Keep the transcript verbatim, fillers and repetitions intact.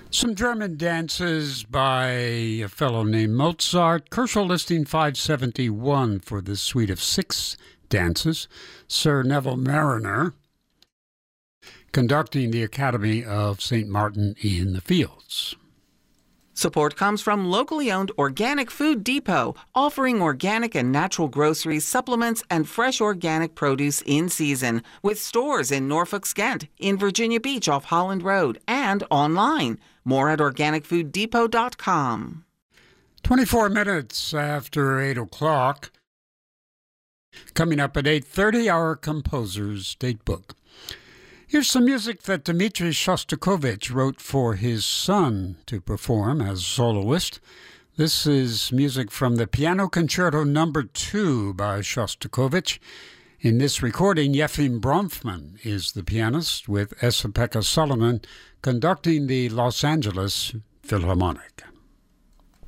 Some German dances by a fellow named Mozart. Kershaw listing five seventy-one for this suite of six dances. Sir Neville Marriner conducting the Academy of Saint Martin in the Fields. Support comes from locally owned Organic Food Depot, offering organic and natural groceries, supplements, and fresh organic produce in season, with stores in Norfolk, Skent, in Virginia Beach off Holland Road, and online. More at organic food depot dot com. twenty-four minutes after eight o'clock. Coming up at eight thirty, our composer's date book. Here's some music that Dmitri Shostakovich wrote for his son to perform as soloist. This is music from the Piano Concerto Number two by Shostakovich. In this recording, Yefim Bronfman is the pianist, with Esa-Pekka Salonen conducting the Los Angeles Philharmonic.